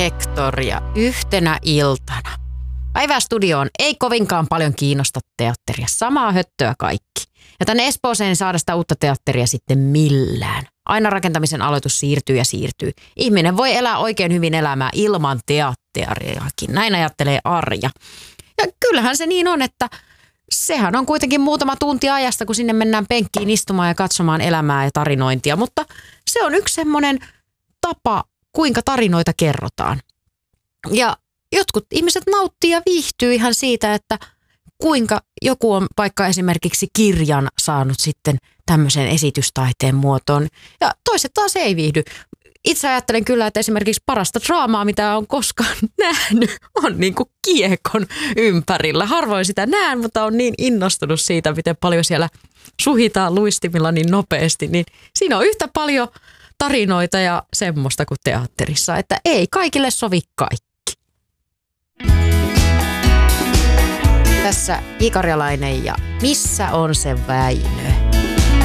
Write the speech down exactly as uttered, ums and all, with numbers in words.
Hectoria yhtenä iltana. Päivästudioon ei kovinkaan paljon kiinnosta teatteria. Samaa höttöä kaikki. Ja tänne Espooseen ei saada sitä uutta teatteria sitten millään. Aina rakentamisen aloitus siirtyy ja siirtyy. Ihminen voi elää oikein hyvin elämää ilman teatteriakin. Näin ajattelee Arja. Ja kyllähän se niin on, että sehän on kuitenkin muutama tunti ajasta, kun sinne mennään penkkiin istumaan ja katsomaan elämää ja tarinointia. Mutta se on yksi semmoinen tapa, kuinka tarinoita kerrotaan. Ja jotkut ihmiset nauttii ja viihtyy ihan siitä, että kuinka joku on vaikka esimerkiksi kirjan saanut sitten tämmöisen esitystaiteen muotoon. Ja toiset taas ei viihdy. Itse ajattelen kyllä, että esimerkiksi parasta draamaa, mitä on koskaan nähnyt, on niin kuin kiekon ympärillä. Harvoin sitä näen, mutta on niin innostunut siitä, miten paljon siellä suhitaan luistimilla niin nopeasti. Niin siinä on yhtä paljon tarinoita ja semmoista kuin teatterissa, että ei kaikille sovi kaikki. Tässä Ikarjalainen ja missä on se Väinö?